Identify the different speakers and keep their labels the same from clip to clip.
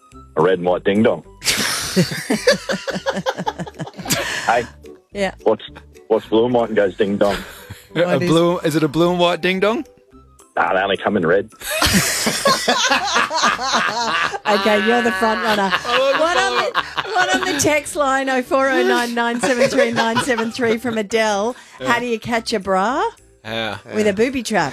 Speaker 1: A red and white ding dong. Hey,
Speaker 2: Yeah.
Speaker 1: what's blue and white and goes ding dong?
Speaker 3: Is it a blue and white ding dong?
Speaker 1: Nah, they only come in red.
Speaker 2: Okay, you're the front runner. What on the text line 0409 973 973 from Adele? How do you catch a bra? With a booby trap.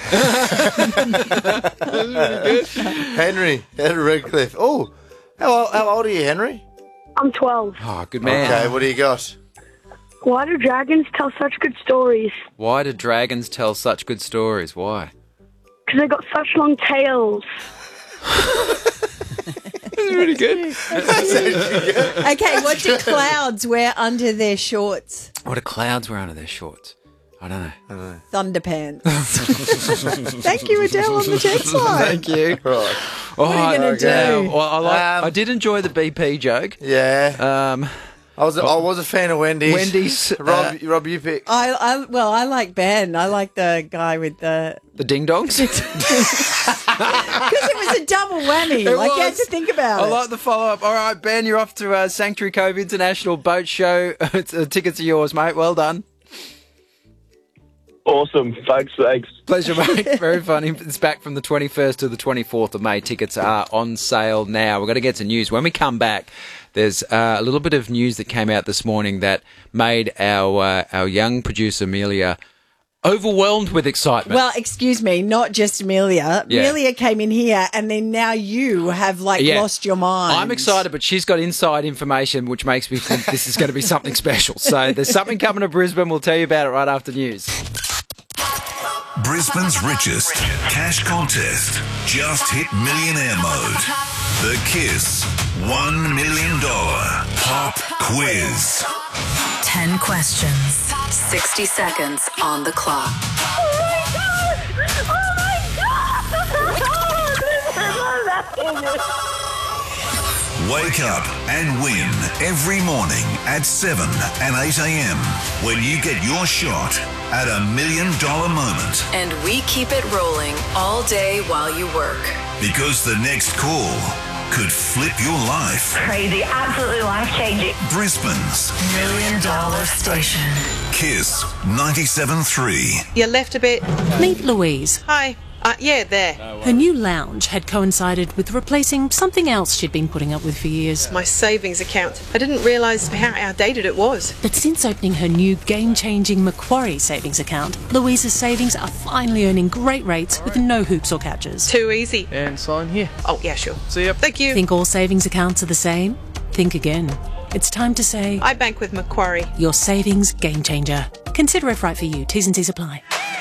Speaker 4: Henry Redcliffe. Oh, how old are you, Henry?
Speaker 5: I'm 12.
Speaker 3: Oh, good man.
Speaker 4: Okay, what do you got?
Speaker 5: Why do dragons tell such good stories?
Speaker 3: Why do dragons tell such good stories? Why?
Speaker 5: Because they've got such long tails.
Speaker 3: That's really good.
Speaker 2: Okay, what do clouds wear under their shorts?
Speaker 3: What do clouds wear under their shorts? I don't know.
Speaker 2: Thunderpants. Thank you, Adele, on the text line.
Speaker 3: Thank you.
Speaker 4: Right.
Speaker 3: What
Speaker 2: are you gonna do?
Speaker 3: Well, I did enjoy the BP joke.
Speaker 4: Yeah. I was a fan of Wendy's. Rob, you pick.
Speaker 2: I like Ben. I like the guy with the
Speaker 3: ding dongs.
Speaker 2: Because it was a double whammy. You had to think about it.
Speaker 3: I like the follow up. All right, Ben, you're off to Sanctuary Cove International Boat Show. Tickets are yours, mate. Well done.
Speaker 1: Awesome. Thanks.
Speaker 3: Pleasure, mate. Very funny. It's back from the 21st to the 24th of May. Tickets are on sale now. We're going to get to news. When we come back, there's a little bit of news that came out this morning that made our young producer, Amelia, overwhelmed with excitement.
Speaker 2: Well, excuse me, not just Amelia.
Speaker 3: Yeah.
Speaker 2: Amelia came in here and then now you have lost your mind.
Speaker 3: I'm excited, but she's got inside information which makes me think this is going to be something special. So there's something coming to Brisbane. We'll tell you about it right after news.
Speaker 6: Brisbane's richest cash contest just hit millionaire mode. The KISS $1 million pop quiz.
Speaker 7: 10 questions, 60 seconds on the clock.
Speaker 6: Wake up and win every morning at 7 and 8 a.m. when you get your shot at $1 million moment.
Speaker 7: And we keep it rolling all day while you work.
Speaker 6: Because the next call could flip your life.
Speaker 8: Crazy, absolutely life-changing.
Speaker 6: Brisbane's
Speaker 7: $1 million station.
Speaker 6: KISS 97.3.
Speaker 9: You left a bit.
Speaker 10: Meet Louise.
Speaker 9: Hi. Yeah, there.
Speaker 10: Her new lounge had coincided with replacing something else she'd been putting up with for years.
Speaker 9: My savings account. I didn't realise how outdated it was.
Speaker 10: But since opening her new game-changing Macquarie savings account, Louise's savings are finally earning great rates with no hoops or catches.
Speaker 9: Too easy.
Speaker 11: And sign here.
Speaker 9: Oh, yeah, sure.
Speaker 11: See ya.
Speaker 9: Thank you.
Speaker 10: Think all savings accounts are the same? Think again. It's time to say...
Speaker 9: I bank with Macquarie.
Speaker 10: Your savings game changer. Consider if right for you. T's and C's apply.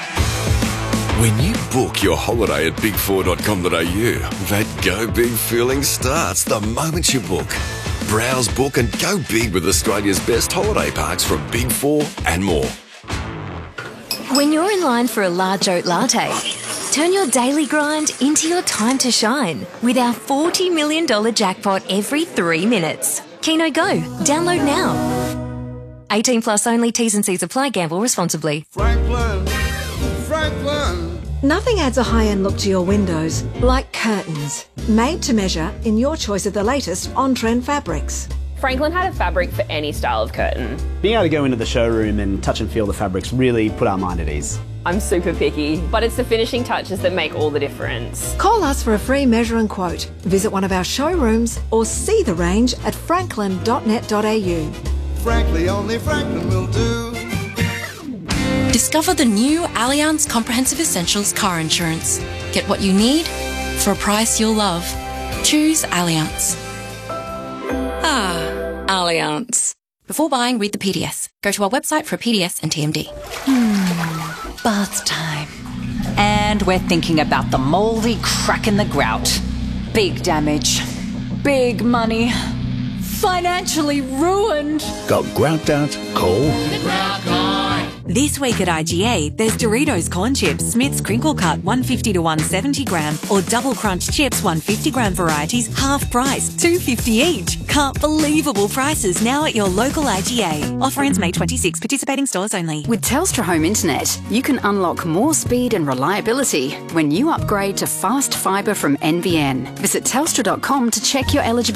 Speaker 12: When you book your holiday at big4.com.au, that go big feeling starts the moment you book. Browse, book and go big with Australia's best holiday parks from Big 4 and more.
Speaker 13: When you're in line for a large oat latte, turn your daily grind into your time to shine with our $40 million jackpot every 3 minutes. Keno Go. Download now. 18 plus only. T's and C's apply. Gamble responsibly.
Speaker 14: Franklin.
Speaker 15: Nothing adds a high-end look to your windows like curtains. Made to measure in your choice of the latest on-trend fabrics.
Speaker 16: Franklin had a fabric for any style of curtain.
Speaker 17: Being able to go into the showroom and touch and feel the fabrics really put our mind at ease.
Speaker 16: I'm super picky, but it's the finishing touches that make all the difference.
Speaker 15: Call us for a free measure and quote. Visit one of our showrooms or see the range at franklin.net.au.
Speaker 14: Frankly, only Franklin will do.
Speaker 18: Discover the new Allianz Comprehensive Essentials car insurance. Get what you need for a price you'll love. Choose Allianz. Allianz. Before buying, read the PDS. Go to our website for a PDS and TMD.
Speaker 19: Bath time. And we're thinking about the mouldy crack in the grout. Big damage. Big money. Financially ruined.
Speaker 20: Got grout out? Call
Speaker 19: the Grout Guy.
Speaker 6: This week at IGA, there's Doritos Corn Chips, Smith's Crinkle Cut 150 to 170 gram, or Double Crunch Chips 150 gram varieties, half price, $2.50 each. Can't believable prices now at your local IGA. Offer ends May 26, participating stores only.
Speaker 4: With Telstra Home Internet, you can unlock more speed and reliability when you upgrade to fast fibre from NBN. Visit telstra.com to check your eligibility.